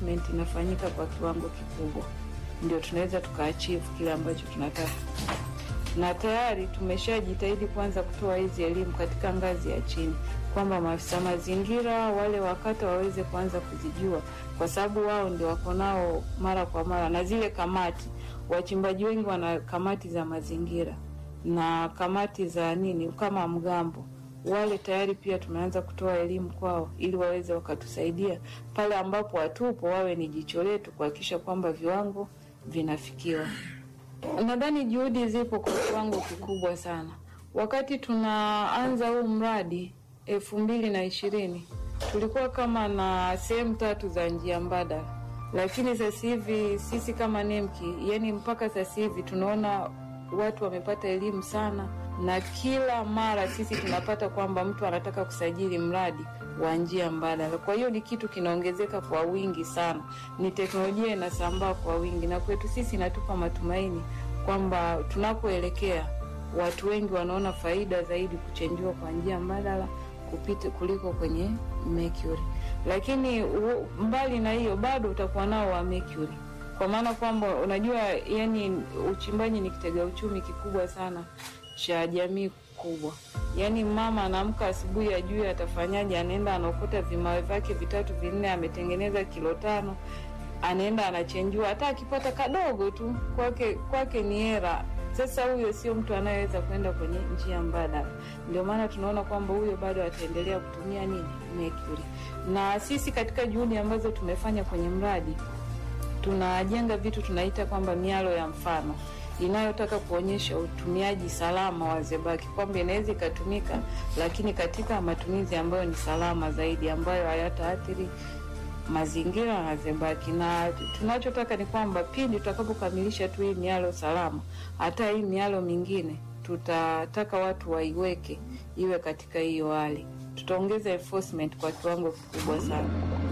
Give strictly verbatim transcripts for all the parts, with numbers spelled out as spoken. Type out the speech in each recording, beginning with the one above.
enforcement inafanyika kwa kiwango kikubwa, ndio tunaweza tukaachieve kile ambacho tunataka. Na tayari tumeshajitahidi kwanza kutoa hizi elimu katika ngazi ya chini, kwamba maafisa mazingira wale wakata waweze kuanza kuzijua, kwa sababu wao ndio wako nao mara kwa mara, na zile kamati, wachimbaji wengi wana kamati za mazingira na kamati za nini kama mgambo, wale tayari pia tumeanza kutoa elimu kwao ili waweze wakatusaidia pale ambapo watupo, wawe ni jicho letu kuhakikisha kwamba viwango vinafikiwa. Nadhani juhudi zipo kwa kiwango kikubwa sana. Wakati tunaanza huu mradi elfu mbili na ishirini tulikuwa kama na sehemu tatu za njia mbadala, lakini sasa hivi sisi kama Nemki, yani mpaka sasa hivi tunaona watu wamepata elimu sana, na kila mara sisi tunapata kwamba mtu anataka kusajili mradi wa njia mbadala. Kwa hiyo ni kitu kinaongezeka kwa wingi sana, ni teknolojia inasambaa kwa wingi, na kwetu sisi inatupa matumaini kwamba tunapoelekea watu wengi wanaona faida zaidi kuchenjua kwa njia mbadala kupita kuliko kwenye mercury. Lakini u, mbali na hiyo bado utakuwa nao wa mercury, kwa maana kwamba unajua yani uchimbaji ni kitega uchumi kikubwa sana cha jamii kubwa. Yani mama anaamka asubuhi ajue atafanyaje, anaenda anaokota vimawe vyake vitatu vinne, ametengeneza kilo tano, anaenda anachenjua, hata akipata kadogo tu kwake kwake ni hera. Sasa huyo sio mtu anayeweza kwenda kwenye njia mbadala. Ndio maana tunaona kwamba huyo bado ataendelea kutumia nini mercury. Na sisi katika juhudi ambazo tumefanya kwenye mradi, tunajenga vitu tunaita kwamba mialo ya mfano inayotaka kuonyesha utumiaji salama wa zebaki, kwamba inaweza ikatumika lakini katika matumizi ambayo ni salama zaidi, ambayo hayataathiri mazingira na zebaki. Na tunachotaka ni kwamba pindi tutakapokamilisha tu hii mialo salama, hata hii mialo mingine tutataka watu waiweke iwe katika hiyo hali. Tutaongeza enforcement kwa kiwango kikubwa sana.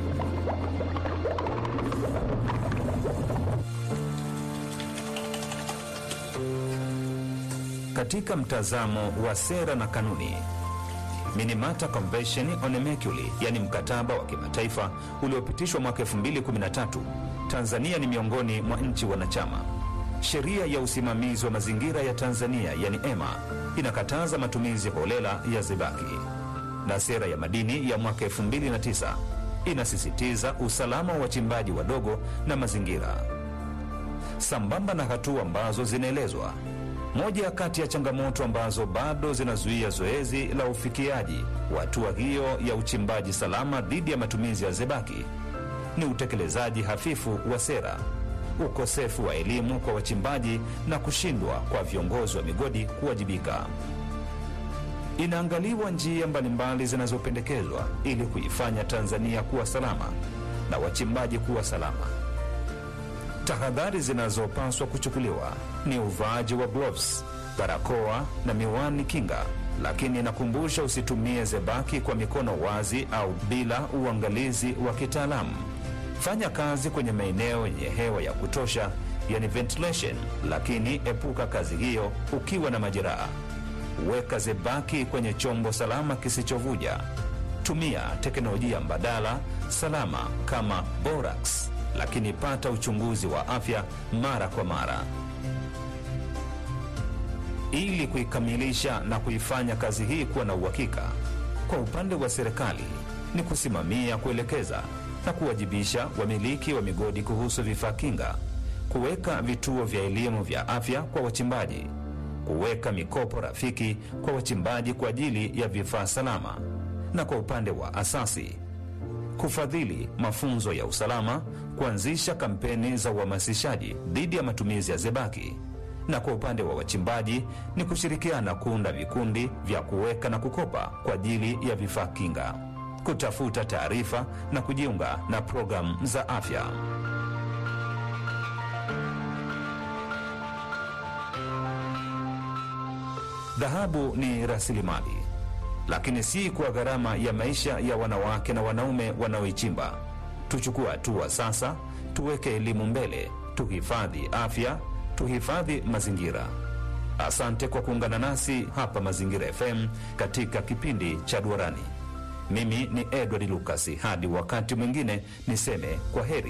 Katika mtazamo wa sera na kanuni, Minamata Convention on Mercury, yani mkataba wa kimataifa uliopitishwa mwaka elfu mbili kumi na tatu, Tanzania ni miongoni mwa nchi wanachama. Sheria ya usimamizi wa mazingira ya Tanzania, yani E M A, inakataza matumizi holela ya zebaki. Na sera ya madini ya mwaka elfu mbili na tisa inasisitiza usalama wa wachimbaji wadogo na mazingira. Sambamba na hatua ambazo zinaelezwa, moja kati ya changamoto ambazo bado zinazuia zoezi la ufikiaji wa hatua hiyo ya uchimbaji salama dhidi ya matumizi ya zebaki ni utekelezaji hafifu wa sera, ukosefu wa elimu kwa wachimbaji na kushindwa kwa viongozi wa migodi kuwajibika. Inaangaliwa njia mbalimbali zinazopendekezwa ili kuifanya Tanzania kuwa salama na wachimbaji kuwa salama. Tahadhari zinazopaswa kuchukuliwa ni uvaaji wa gloves, barakoa na miwani kinga, lakini inakumbusha usitumie zebaki kwa mikono wazi au bila uangalizi wa kitaalamu. Fanya kazi kwenye maeneo yenye hewa ya kutosha, yani ventilation, lakini epuka kazi hiyo ukiwa na majeraha. Weka zebaki kwenye chombo salama kisichovuja. Tumia teknolojia mbadala salama kama borax, lakini pata uchunguzi wa afya mara kwa mara. Ili kuikamilisha na kuifanya kazi hii kuwa na uhakika, kwa upande wa serikali ni kusimamia, kuelekeza na kuwajibisha wamiliki wa migodi kuhusu vifaa kinga, kuweka vituo vya elimu vya afya kwa wachimbaji, kuweka mikopo rafiki kwa wachimbaji kwa ajili ya vifaa salama, na kwa upande wa asasi kufadhili mafunzo ya usalama, kuanzisha kampeni za uhamasishaji dhidi ya matumizi ya zebaki, na kwa upande wa wachimbaji ni kushirikiana kuunda vikundi vya kuweka na kukopa kwa ajili ya vifaa kinga, kutafuta taarifa na kujiunga na programu za afya. Dhahabu ni rasilimali, lakini si kwa gharama ya maisha ya wanawake na wanaume wanaoichimba. Tuchukua hatua sasa, tuweke elimu mbele, tuhifadhi afya, tuhifadhi mazingira. Asante kwa kuungana nasi hapa Mazingira F M katika kipindi cha Duarani. Mimi ni Edward Lucas. Hadi wakati mwingine niseme kwa heri.